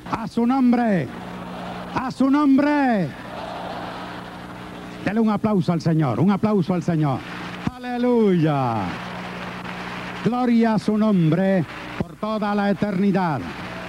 A su nombre. A su nombre. Dele un aplauso al Señor. Un aplauso al Señor. Aleluya. Gloria a su nombre por toda la eternidad.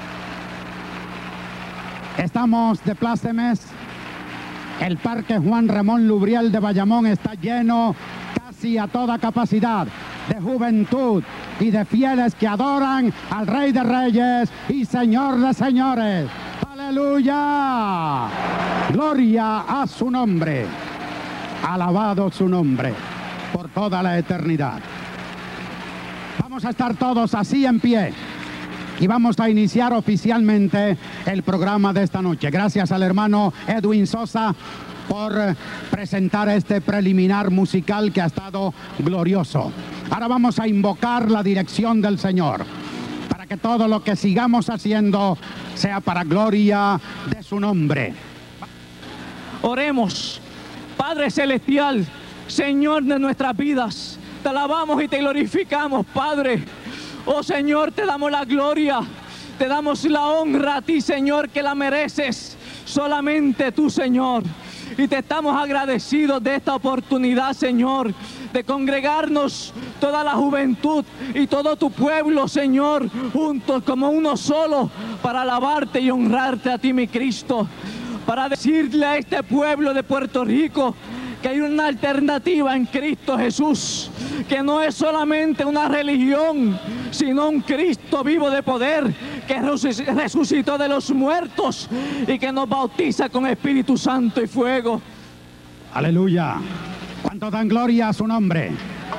Estamos de plácemes. El Parque Juan Ramón Lubriel de Bayamón está lleno casi a toda capacidad de juventud y de fieles que adoran al Rey de Reyes y Señor de Señores. ¡Aleluya! Gloria a su nombre. Alabado su nombre por toda la eternidad. Vamos a estar todos así en pie y vamos a iniciar oficialmente el programa de esta noche. Gracias al hermano Edwin Sosa por presentar este preliminar musical que ha estado glorioso. Ahora vamos a invocar la dirección del Señor para que todo lo que sigamos haciendo sea para gloria de su nombre. Oremos. Padre Celestial, Señor de nuestras vidas, te alabamos y te glorificamos, Padre. Oh Señor, te damos la gloria, te damos la honra a ti, Señor, que la mereces solamente tú, Señor. Y te estamos agradecidos de esta oportunidad, Señor, de congregarnos toda la juventud y todo tu pueblo, Señor, juntos como uno solo, para alabarte y honrarte a ti, mi Cristo. Para decirle a este pueblo de Puerto Rico que hay una alternativa en Cristo Jesús, que no es solamente una religión, sino un Cristo vivo de poder, que resucitó de los muertos y que nos bautiza con Espíritu Santo y fuego. Aleluya. ¿Cuántos dan gloria a su nombre?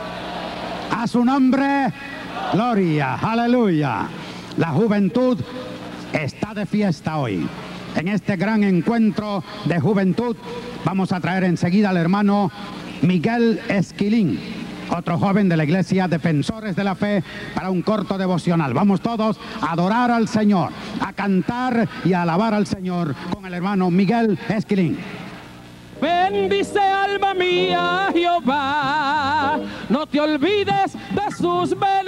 A su nombre, gloria. Aleluya. La juventud está de fiesta hoy. En este gran encuentro de juventud vamos a traer enseguida al hermano Miguel Esquilín, otro joven de la iglesia Defensores de la Fe, para un corto devocional. Vamos todos a adorar al Señor, a cantar y a alabar al Señor con el hermano Miguel Esquilín. Bendice alma mía Jehová, no te olvides de sus beneficios.